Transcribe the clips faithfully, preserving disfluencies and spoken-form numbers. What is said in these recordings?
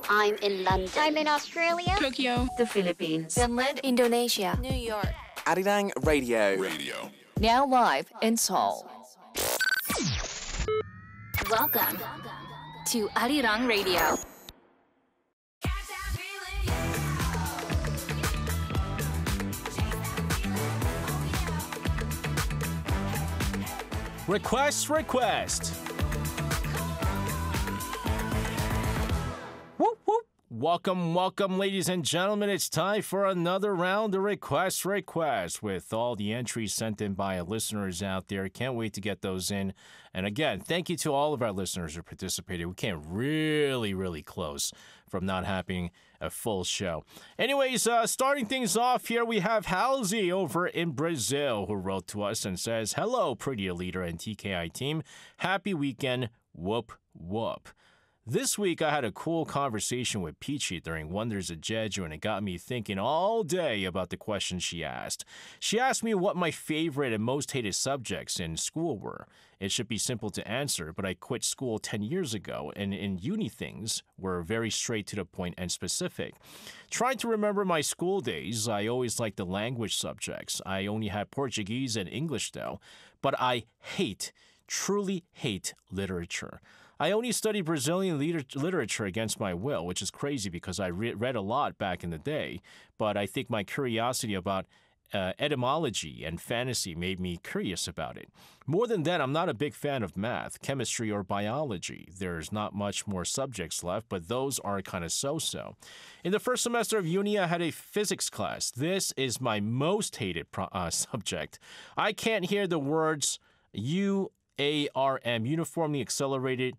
I'm in London. I'm in Australia. Tokyo. The Philippines. Finland. Indonesia. New York. Arirang Radio. Radio. Now live in Seoul. Welcome to Arirang Radio. Request, request. Whoop, whoop. Welcome, welcome, ladies and gentlemen. It's time for another round of Request, request with all the entries sent in by listeners out there. Can't wait to get those in. And again, thank you to all of our listeners who participated. We came really, really close from not having a full show. Anyways, uh, starting things off here, we have Halsey over in Brazil who wrote to us and says, "Hello, Pretty Leader and T K I team. Happy weekend. Whoop, whoop. This week, I had a cool conversation with Peachy during Wonders of Jeju, and it got me thinking all day about the question she asked. She asked me what my favorite and most hated subjects in school were. It should be simple to answer, but I quit school ten years ago, and in uni things were very straight to the point and specific. Trying to remember my school days, I always liked the language subjects. I only had Portuguese and English, though, but I hate, truly hate literature. I only studied Brazilian liter- literature against my will, which is crazy because I re- read a lot back in the day, but I think my curiosity about uh, etymology and fantasy made me curious about it. More than that, I'm not a big fan of math, chemistry, or biology. There's not much more subjects left, but those are kind of so-so. In the first semester of uni, I had a physics class. This is my most hated pro- uh, subject. I can't hear the words U A R M, uniformly accelerated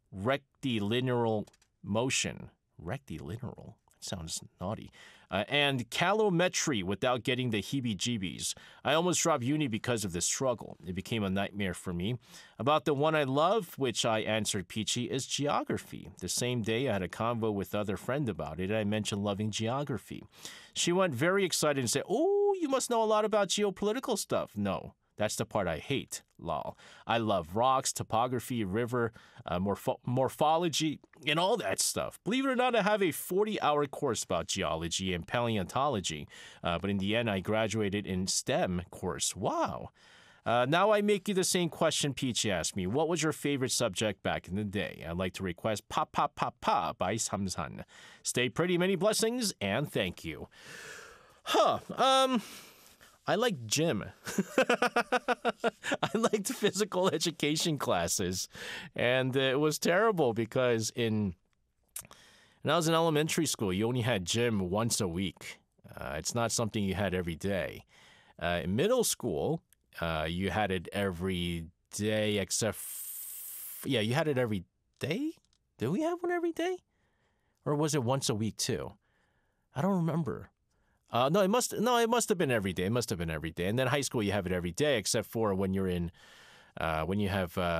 rectilinear motion. Rectilinear? That sounds naughty. Uh, and calorimetry without getting the heebie-jeebies. I almost dropped uni because of this struggle. It became a nightmare for me. About the one I love, which I answered Peachy, is geography. The same day I had a convo with other friend about it, I mentioned loving geography. She went very excited and said, "Oh, you must know a lot about geopolitical stuff." No. That's the part I hate, lol. I love rocks, topography, river, uh, morpho- morphology, and all that stuff. Believe it or not, I have a forty-hour course about geology and paleontology, uh, but in the end, I graduated in STEM course. Wow. Uh, now I make you the same question Peachy asked me. What was your favorite subject back in the day? I'd like to request Pa Pa Pa Pa by Samsan. Stay pretty, many blessings, and thank you. Huh, um... I liked gym. I liked physical education classes. And uh, it was terrible because in when I was in elementary school, you only had gym once a week. Uh, it's not something you had every day. Uh, in middle school, uh, you had it every day except... F- yeah, you had it every day? Did we have one every day? Or was it once a week too? I don't remember. Uh, no, it must no, it must have been every day. It must have been every day. And then high school, you have it every day, except for when you're in, uh, when you have uh,